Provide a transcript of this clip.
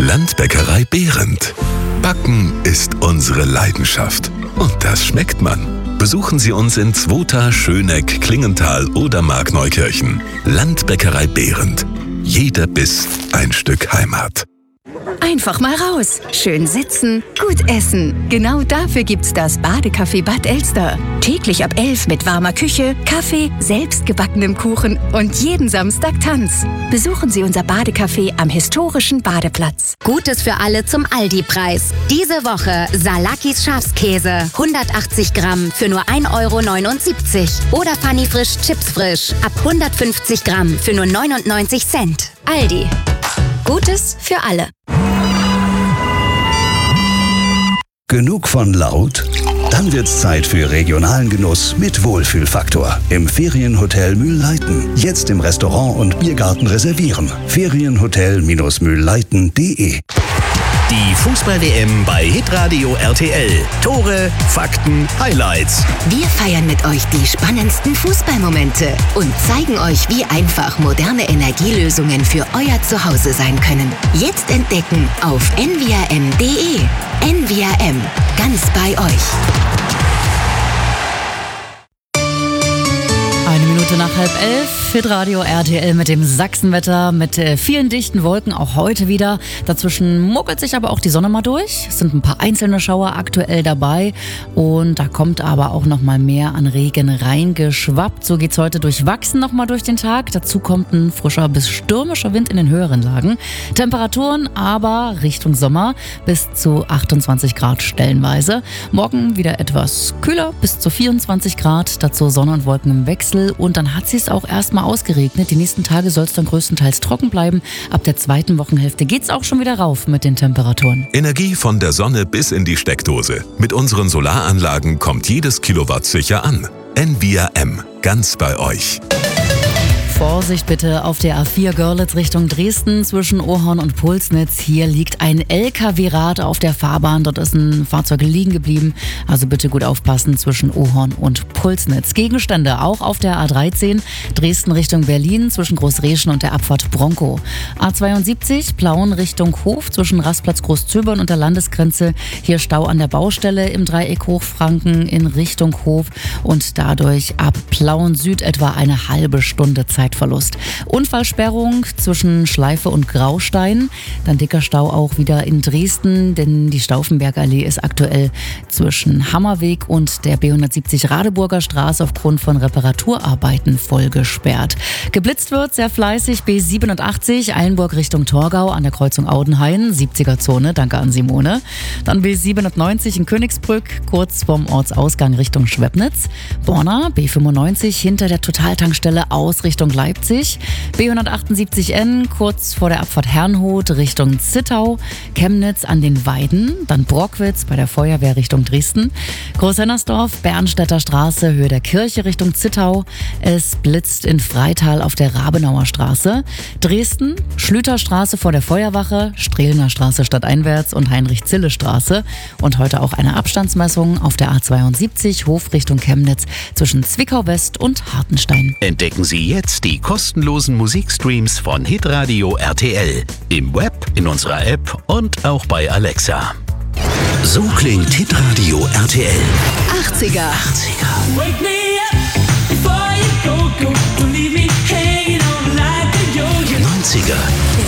Landbäckerei Behrendt. Backen ist unsere Leidenschaft. Und das schmeckt man. Besuchen Sie uns in Zwota, Schöneck, Klingenthal oder Markneukirchen. Landbäckerei Behrendt. Jeder Biss ein Stück Heimat. Einfach mal raus. Schön sitzen, gut essen. Genau dafür gibt's das Badecafé Bad Elster. Täglich ab 11 mit warmer Küche, Kaffee, selbstgebackenem Kuchen und jeden Samstag Tanz. Besuchen Sie unser Badecafé am historischen Badeplatz. Gutes für alle zum Aldi-Preis. Diese Woche Salakis Schafskäse. 180 Gramm für nur 1,79 €. Oder Fanny Frisch Chips Frisch. Ab 150 Gramm für nur 99 Cent. Aldi. Gutes für alle. Genug von laut? Dann wird's Zeit für regionalen Genuss mit Wohlfühlfaktor. Im Ferienhotel Mühlleiten. Jetzt im Restaurant und Biergarten reservieren. Ferienhotel-mühlleiten.de. Die Fußball-WM bei Hitradio RTL. Tore, Fakten, Highlights. Wir feiern mit euch die spannendsten Fußballmomente und zeigen euch, wie einfach moderne Energielösungen für euer Zuhause sein können. Jetzt entdecken auf nvrm.de. NVRM. Ganz bei euch. 1 Minute nach 10:30, Hitradio RTL mit dem Sachsenwetter, mit vielen dichten Wolken, auch heute wieder. Dazwischen muckelt sich aber auch die Sonne mal durch. Es sind ein paar einzelne Schauer aktuell dabei und da kommt aber auch noch mal mehr an Regen reingeschwappt. So geht's heute durchwachsen noch mal durch den Tag. Dazu kommt ein frischer bis stürmischer Wind in den höheren Lagen. Temperaturen aber Richtung Sommer bis zu 28 Grad stellenweise. Morgen wieder etwas kühler, bis zu 24 Grad. Dazu Sonne und Wolken im Wechsel. Und dann hat es auch erstmal ausgeregnet. Die nächsten Tage soll es dann größtenteils trocken bleiben. Ab der zweiten Wochenhälfte geht's auch schon wieder rauf mit den Temperaturen. Energie von der Sonne bis in die Steckdose. Mit unseren Solaranlagen kommt jedes Kilowatt sicher an. NVRM. Ganz bei euch. Vorsicht bitte auf der A4 Görlitz Richtung Dresden zwischen Ohorn und Pulsnitz. Hier liegt ein LKW-Rad auf der Fahrbahn. Dort ist ein Fahrzeug liegen geblieben. Also bitte gut aufpassen zwischen Ohorn und Pulsnitz. Gegenstände auch auf der A13 Dresden Richtung Berlin zwischen Großreschen und der Abfahrt Bronco. A72 Plauen Richtung Hof zwischen Rastplatz Großzöbern und der Landesgrenze. Hier Stau an der Baustelle im Dreieck Hochfranken in Richtung Hof und dadurch ab Plauen Süd etwa eine halbe Stunde Zeitverlust. Unfallsperrung zwischen Schleife und Graustein. Dann dicker Stau auch wieder in Dresden, denn die Stauffenbergallee ist aktuell zwischen Hammerweg und der B170 Radeburger Straße aufgrund von Reparaturarbeiten voll gesperrt. Geblitzt wird sehr fleißig B87 Eilenburg Richtung Torgau an der Kreuzung Audenhain, 70er-Zone, danke an Simone. Dann B97 in Königsbrück, kurz vorm Ortsausgang Richtung Schwebnitz. Borna, B95 hinter der Totaltankstelle aus Richtung Leipzig, B178N kurz vor der Abfahrt Herrnhut Richtung Zittau, Chemnitz an den Weiden, dann Brockwitz bei der Feuerwehr Richtung Dresden, Großhennersdorf, Bernstädter Straße, Höhe der Kirche Richtung Zittau, es blitzt in Freital auf der Rabenauer Straße, Dresden, Schlüterstraße vor der Feuerwache, Strehlener Straße stadteinwärts und Heinrich-Zille-Straße und heute auch eine Abstandsmessung auf der A72 Hof Richtung Chemnitz zwischen Zwickau West und Hartenstein. Entdecken Sie jetzt die kostenlosen Musikstreams von Hitradio RTL. Im Web, in unserer App und auch bei Alexa. So klingt Hitradio RTL. 80er. Wake me up before you go, don't leave me hanging on like a yo-yo. 90er.